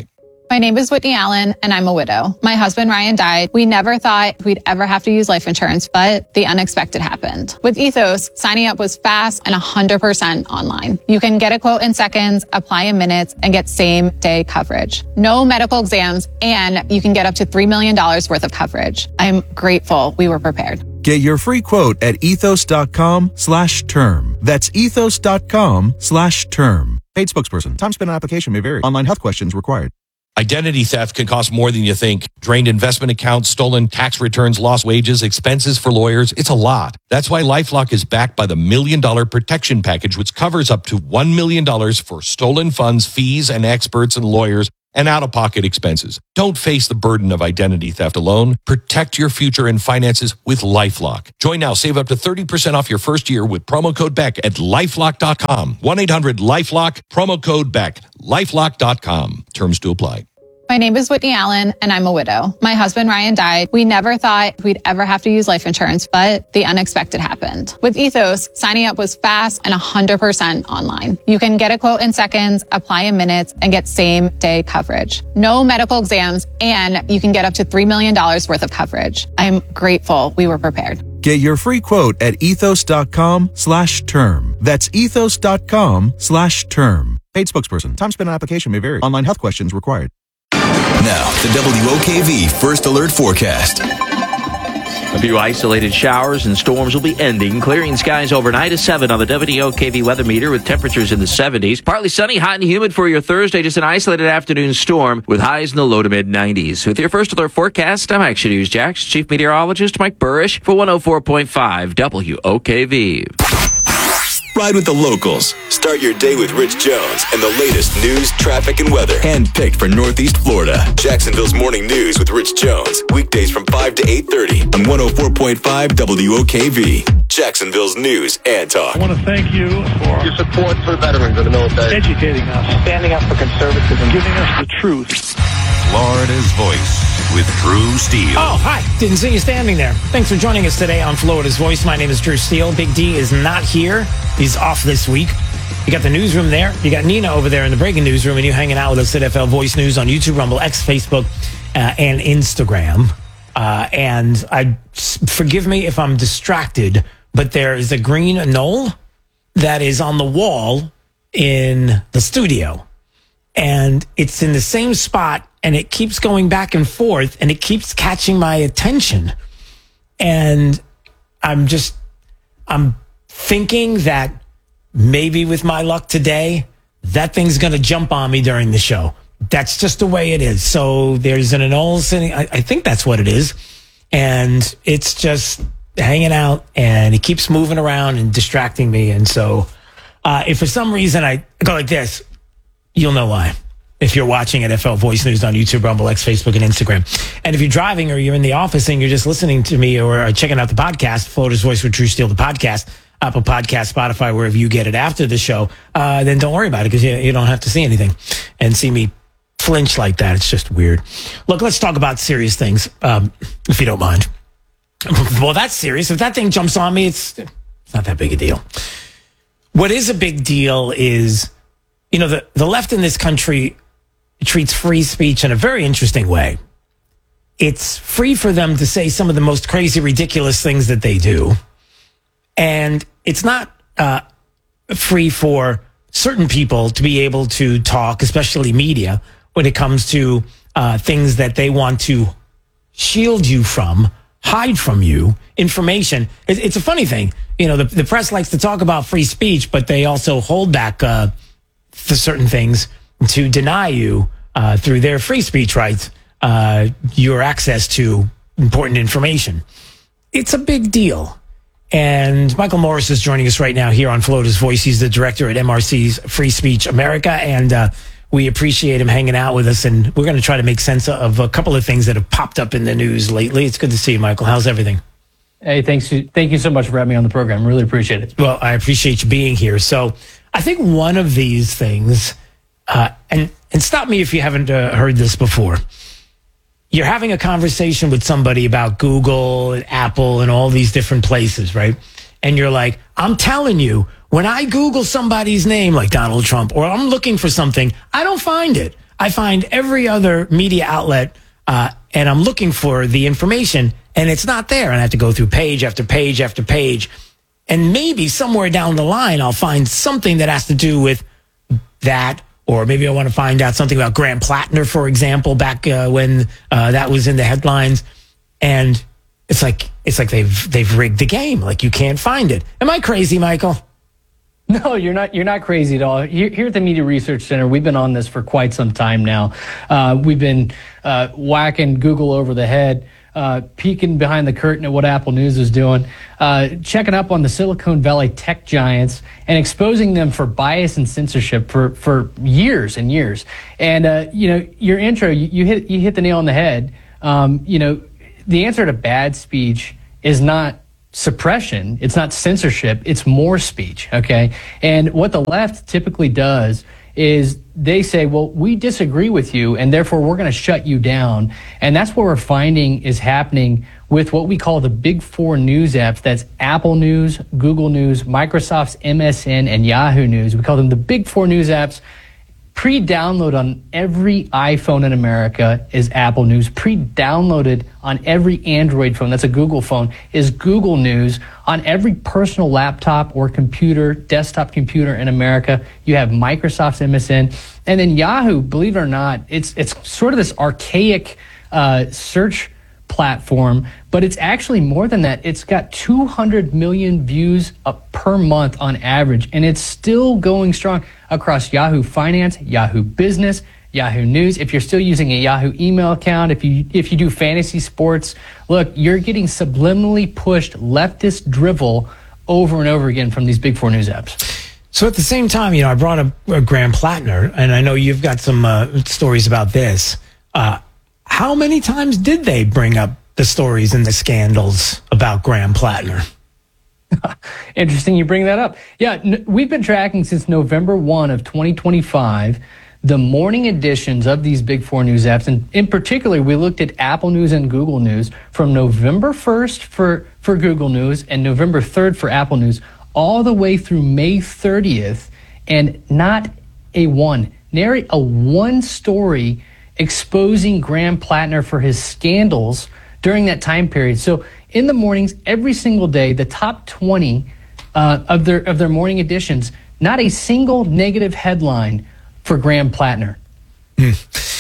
My name is Whitney Allen, and I'm a widow. My husband, Ryan, died. We never thought we'd ever have to use life insurance, but the unexpected happened. With Ethos, signing up was fast and one hundred percent online. You can get a quote in seconds, apply in minutes, and get same-day coverage. No medical exams, and you can get up to three million dollars worth of coverage. I'm grateful we were prepared. Get your free quote at ethos.com slash term. That's ethos.com slash term. Paid spokesperson. Time spent on application may vary. Online health questions required. Identity theft can cost more than you think. Drained investment accounts, stolen tax returns, lost wages, expenses for lawyers. It's a lot. That's why LifeLock is backed by the Million Dollar Protection Package, which covers up to one million dollars for stolen funds, fees, and experts and lawyers, and out-of-pocket expenses. Don't face the burden of identity theft alone. Protect your future and finances with LifeLock. Join now. Save up to thirty percent off your first year with promo code Beck at lifelock dot com. one eight hundred lifelock, promo code Beck. lifelock dot com. Terms to apply. My name is Whitney Allen, and I'm a widow. My husband, Ryan, died. We never thought we'd ever have to use life insurance, but the unexpected happened. With Ethos, signing up was fast and one hundred percent online. You can get a quote in seconds, apply in minutes, and get same-day coverage. No medical exams, and you can get up to three million dollars worth of coverage. I'm grateful we were prepared. Get your free quote at ethos.com slash term. That's ethos.com slash term. Paid spokesperson. Time spent on application may vary. Online health questions required. Now, the W O K V First Alert Forecast. A few isolated showers and storms will be ending, clearing skies overnight. A seven on the W O K V weather meter with temperatures in the seventies. Partly sunny, hot and humid for your Thursday. Just an isolated afternoon storm with highs in the low to mid nineties. With your First Alert Forecast, I'm Action News Jax Chief Meteorologist Mike Burrish for one oh four point five W O K V. Ride with the locals. Start your day with Rich Jones and the latest news, traffic, and weather. Handpicked for Northeast Florida. Jacksonville's Morning News with Rich Jones. Weekdays from five to eight thirty on one oh four point five W O K V. Jacksonville's News and Talk. I want to thank you for your support for veterans of the military. Educating us. Standing up for conservatism. Giving us the truth. Florida's Voice with Drew Steele. Oh, hi. Didn't see you standing there. Thanks for joining us today on Florida's Voice. My name is Drew Steele. Big D is not here. He's off this week. You got the newsroom there. You got Nina over there in the breaking newsroom, and you hanging out with us at F L Voice News on YouTube, Rumble, X, Facebook, uh, and Instagram. Uh, and I forgive me if I'm distracted, but there is a green knoll that is on the wall in the studio. And it's in the same spot, and it keeps going back and forth, and it keeps catching my attention. And I'm just, I'm thinking that maybe with my luck today, that thing's going to jump on me during the show. That's just the way it is. So there's an anole sitting, I, I think that's what it is. And it's just hanging out, and it keeps moving around and distracting me. And so uh, if for some reason I go like this, you'll know why. If you're watching at F L Voice News on YouTube, Rumble, X, Facebook, and Instagram. And if you're driving or you're in the office and you're just listening to me or checking out the podcast, Florida's Voice with Drew Steele, the podcast, Apple Podcast, Spotify, wherever you get it after the show, uh, then don't worry about it because you, you don't have to see anything and see me flinch like that. It's just weird. Look, let's talk about serious things, um, if you don't mind. Well, that's serious. If that thing jumps on me, it's, it's not that big a deal. What is a big deal is, you know, the, the left in this country treats free speech in a very interesting way. It's free for them to say some of the most crazy, ridiculous things that they do. And it's not uh, free for certain people to be able to talk, especially media, when it comes to uh, things that they want to shield you from, hide from you, information. It, it's a funny thing. You know, the, the press likes to talk about free speech, but they also hold back uh, for certain things to deny you uh, through their free speech rights, uh, your access to important information. It's a big deal. And Michael Morris is joining us right now here on Florida's Voice. He's the director at M R C's Free Speech America, and uh, we appreciate him hanging out with us. And we're going to try to make sense of a couple of things that have popped up in the news lately. It's good to see you, Michael. How's everything? Hey, thanks. Thank you so much for having me on the program. Really appreciate it. Well, I appreciate you being here. So I think one of these things, uh, and, and stop me if you haven't uh, heard this before. You're having a conversation with somebody about Google and Apple and all these different places, right? And you're like, I'm telling you, when I Google somebody's name like Donald Trump, or I'm looking for something, I don't find it. I find every other media outlet, uh, and I'm looking for the information, and it's not there. And I have to go through page after page after page. And maybe somewhere down the line, I'll find something that has to do with that. Or maybe I want to find out something about Graham Plattner, for example, back uh, when uh, that was in the headlines. And it's like it's like they've they've rigged the game. Like you can't find it. Am I crazy, Michael? No, you're not. You're not crazy at all. Here, here at the Media Research Center, we've been on this for quite some time now. Uh, we've been uh, whacking Google over the head, uh, peeking behind the curtain at what Apple News is doing, uh, checking up on the Silicon Valley tech giants, and exposing them for bias and censorship for, for years and years. And uh, you know, your intro, you, you hit you hit the nail on the head. Um, you know, the answer to bad speech is not suppression. It's not censorship. It's more speech. Okay. And what the left typically does is they say, well, we disagree with you and therefore we're going to shut you down. And that's what we're finding is happening with what we call the big four news apps. That's Apple News, Google News, Microsoft's M S N, and Yahoo News. We call them the big four news apps. Pre-download on every iPhone in America is Apple News. Pre-downloaded on every Android phone, that's a Google phone, is Google News. On every personal laptop or computer, desktop computer in America, you have Microsoft's M S N. And then Yahoo, believe it or not, it's it's sort of this archaic uh, search platform, but it's actually more than that. It's got two hundred million views uh, per month on average, and it's still going strong across Yahoo Finance, Yahoo Business, Yahoo News. If you're still using a Yahoo email account, if you if you do fantasy sports, look, you're getting subliminally pushed leftist drivel over and over again from these big four news apps. So at the same time, you know, I brought up uh, Graham Plattner, and I know you've got some uh, stories about this. Uh, how many times did they bring up the stories and the scandals about Graham Plattner? Interesting you bring that up. Yeah, n- we've been tracking since November first of twenty twenty-five the morning editions of these big four news apps. And in particular, we looked at Apple News and Google News from November first for, for Google News and November third for Apple News, all the way through May thirtieth, and not a one, nary a one story exposing Graham Plattner for his scandals during that time period. So in the mornings, every single day, the top twenty uh, of their of their morning editions, not a single negative headline for Graham Plattner. Hmm.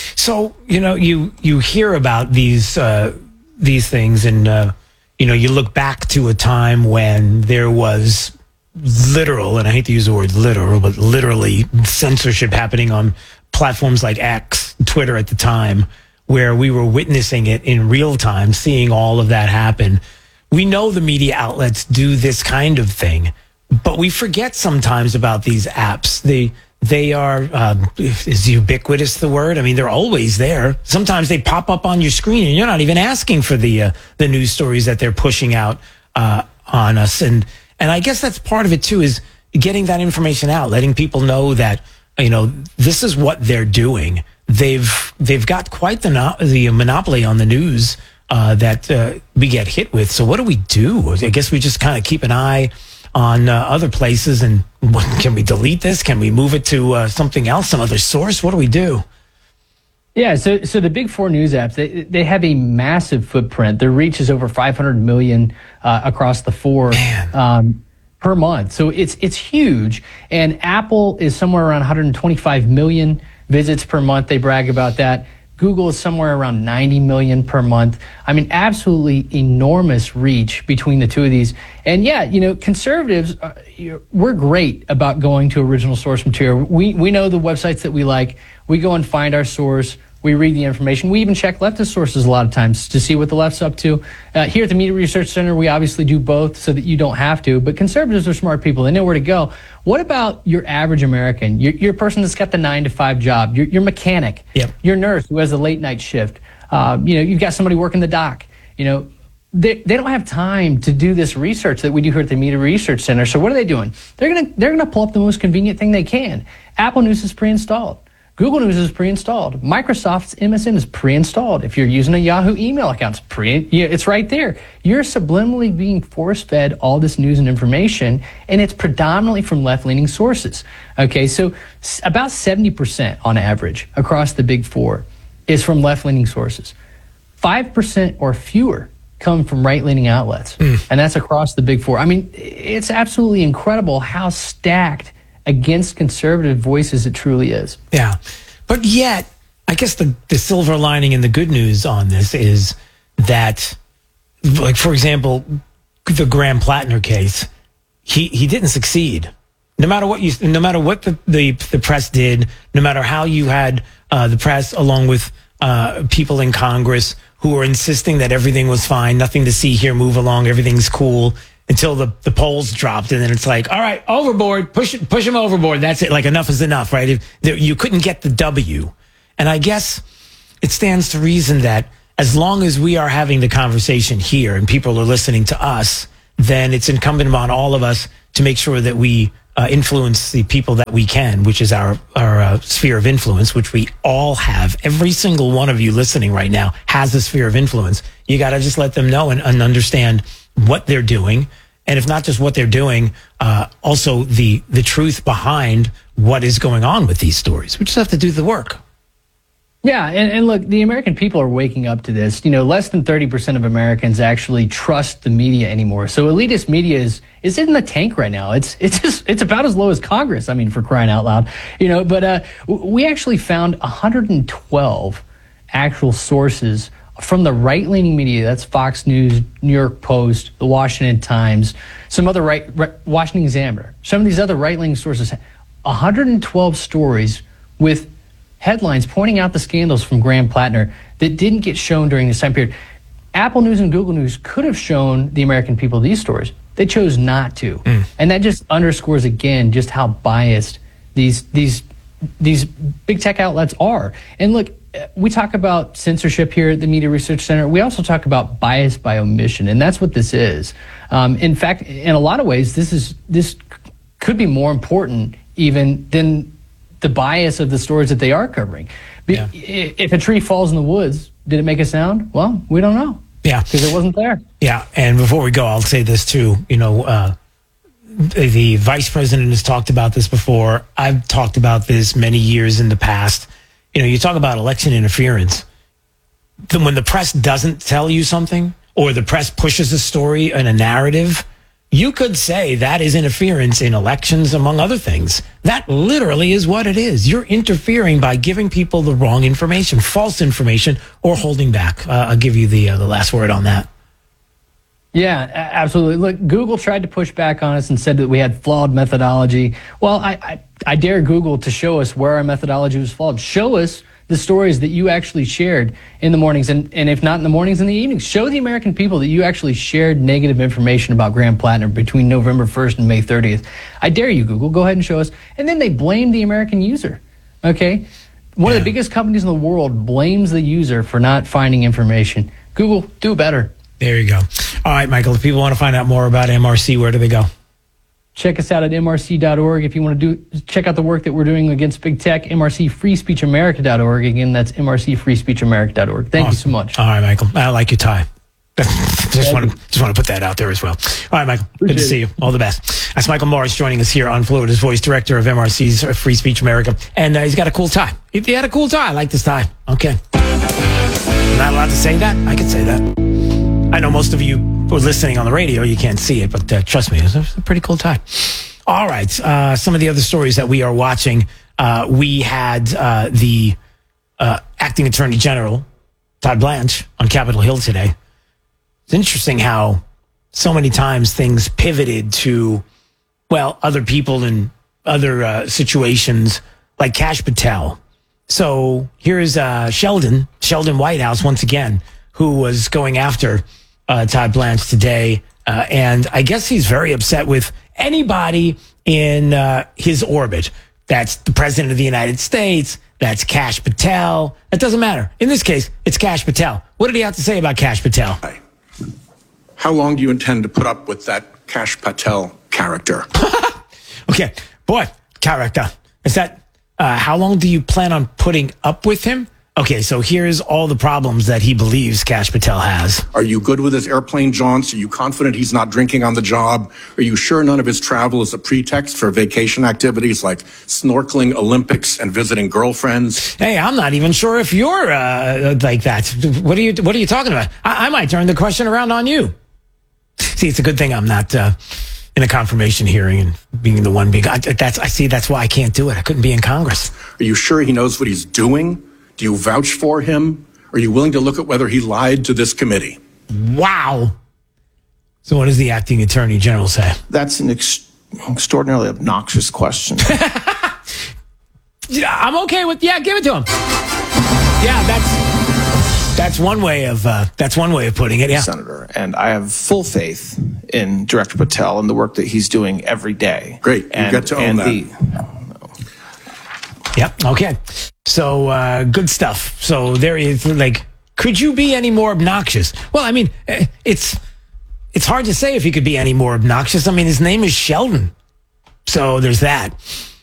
So you know, you you hear about these uh, these things, and uh, you know, you look back to a time when there was literal, and I hate to use the word literal, but literally censorship happening on platforms like X, Twitter at the time, where we were witnessing it in real time, seeing all of that happen. We know the media outlets do this kind of thing, but we forget sometimes about these apps. They they are, um, is ubiquitous the word? I mean, they're always there. Sometimes they pop up on your screen and you're not even asking for the uh, the news stories that they're pushing out uh, on us. And and I guess that's part of it too, is getting that information out, letting people know that, you know, this is what they're doing. They've they've got quite the no, the monopoly on the news uh, that uh, we get hit with. So what do we do? I guess we just kind of keep an eye on uh, other places, and what, can we delete this? Can we move it to uh, something else, some other source? What do we do? Yeah, so so the big four news apps, they they have a massive footprint. Their reach is over five hundred million uh, across the four. Um, per month. So it's it's huge. And Apple is somewhere around one hundred twenty-five million visits per month. They brag about that. Google is somewhere around ninety million per month. I mean, absolutely enormous reach between the two of these. And yeah, you know, conservatives, uh, we're great about going to original source material. We we know the websites that we like. We go and find our source. We read the information. We even check leftist sources a lot of times to see what the left's up to. Uh, here at the Media Research Center, we obviously do both so that you don't have to. But conservatives are smart people. They know where to go. What about your average American? You're, you're a person that's got the nine to five job. You're, your mechanic. Yep. Your nurse who has a late night shift. Uh, you know, you've got somebody working the dock. You know, they they don't have time to do this research that we do here at the Media Research Center. So what are they doing? They're gonna they're gonna pull up the most convenient thing they can. Apple News is pre-installed. Google News is pre-installed. Microsoft's M S N is pre-installed. If you're using a Yahoo email account, it's pre, yeah, it's right there. You're subliminally being force-fed all this news and information, and it's predominantly from left-leaning sources. Okay, so s- about seventy percent on average across the big four is from left-leaning sources. five percent or fewer come from right-leaning outlets, mm. and that's across the big four. I mean, it's absolutely incredible how stacked against conservative voices it truly is. Yeah. But yet, I guess the, the silver lining and the good news on this is that, like, for example, the Graham Plattner case, he, he didn't succeed. No matter what you, no matter what the, the, the press did, no matter how you had uh, the press along with uh, people in Congress who were insisting that everything was fine, nothing to see here, move along, everything's cool, until the, the polls dropped, and then it's like, all right, overboard, push it, push them overboard. That's it. Like, enough is enough, right? If, the, you couldn't get the W. And I guess it stands to reason that as long as we are having the conversation here and people are listening to us, then it's incumbent upon all of us to make sure that we uh, influence the people that we can, which is our, our uh, sphere of influence, which we all have. Every single one of you listening right now has a sphere of influence. You got to just let them know and, and understand what they're doing, and if not just what they're doing, uh, also the the truth behind what is going on with these stories. We just have to do the work. Yeah, and, and look, the American people are waking up to this. You know, less than thirty percent of Americans actually trust the media anymore. So elitist media is is in the tank right now. It's it's just, it's about as low as Congress. I mean, for crying out loud, you know. But uh, we actually found one hundred twelve actual sources from the right-leaning media. That's Fox News, New York Post, the Washington Times, some other right, right Washington Examiner, some of these other right-leaning sources. one hundred twelve stories with headlines pointing out the scandals from Graham Plattner that didn't get shown during this time period. Apple News and Google News could have shown the American people these stories. They chose not to. Mm. And that just underscores again just how biased these these these big tech outlets are. And look, we talk about censorship here at the Media Research Center. We also talk about bias by omission, and that's what this is. Um, in fact, in a lot of ways, this is this could be more important even than the bias of the stories that they are covering. Yeah. If a tree falls in the woods, did it make a sound? Well, we don't know. Yeah, because it wasn't there. Yeah, and before we go, I'll say this too. You know, uh, the vice president has talked about this before. I've talked about this many years in the past. You know, you talk about election interference. Then when the press doesn't tell you something, or the press pushes a story and a narrative, you could say that is interference in elections, among other things. That literally is what it is. You're interfering by giving people the wrong information, false information, or holding back. Uh, I'll give you the uh, the last word on that. Yeah, absolutely. Look, Google tried to push back on us and said that we had flawed methodology. Well, I, I, I dare Google to show us where our methodology was flawed. Show us the stories that you actually shared in the mornings, and, and if not in the mornings, in the evenings. Show the American people that you actually shared negative information about Graham Plattner between November first and May thirtieth. I dare you, Google. Go ahead and show us. And then they blame the American user, okay? One yeah. of the biggest companies in the world blames the user for not finding information. Google, do better. There you go. All right, Michael, if people want to find out more about M R C, where do they go? Check us out at M R C dot org. If you want to do, check out the work that we're doing against big tech, M R C free speech america dot org. Again, that's M R C free speech america dot org. Thank awesome. you so much. All right, Michael. I like your tie. just want to just want to put that out there as well. All right, Michael. Appreciate good to see you. All the best. That's Michael Morris joining us here on Florida's Voice, director of M R C's Free Speech America. And uh, he's got a cool tie. He, he had a cool tie. I like this tie. Okay. I'm not allowed to say that? I can say that. I know most of you who are listening on the radio, you can't see it, but uh, trust me, it's a, it's a pretty cool tie. All right. Uh, some of the other stories that we are watching, uh, we had uh, the uh, acting attorney general, Todd Blanche, on Capitol Hill today. It's interesting how so many times things pivoted to, well, other people in other uh, situations, like Kash Patel. So here's uh, Sheldon, Sheldon Whitehouse, once again, who was going after uh, Todd Blanche today. Uh, and I guess he's very upset with anybody in uh, his orbit. That's the president of the United States. That's Kash Patel. It doesn't matter. In this case, it's Kash Patel. What did he have to say about Kash Patel? How long do you intend to put up with that Kash Patel character? Okay. Boy, character. Is that Uh, how long do you plan on putting up with him? Okay, so here's all the problems that he believes Kash Patel has. Are you good with his airplane jaunts? Are you confident he's not drinking on the job? Are you sure none of his travel is a pretext for vacation activities like snorkeling, Olympics, and visiting girlfriends? Hey, I'm not even sure if you're uh, like that. What are you What are you talking about? I, I might turn the question around on you. See, it's a good thing I'm not uh, in a confirmation hearing and being the one being. I, that's I see. That's why I can't do it. I couldn't be in Congress. Are you sure he knows what he's doing? Do you vouch for him? Are you willing to look at whether he lied to this committee? Wow. So what does the acting attorney general say? That's an ex- extraordinarily obnoxious question. Yeah, I'm okay with, yeah, give it to him. Yeah, that's that's one way of uh, that's one way of putting it, yeah. Senator, and I have full faith in Director Patel and the work that he's doing every day. Great. You and, get to own that. He, Yep. Okay. So uh, good stuff. So there is like, could you be any more obnoxious? Well, I mean, it's it's hard to say if he could be any more obnoxious. I mean, his name is Sheldon, so there's that.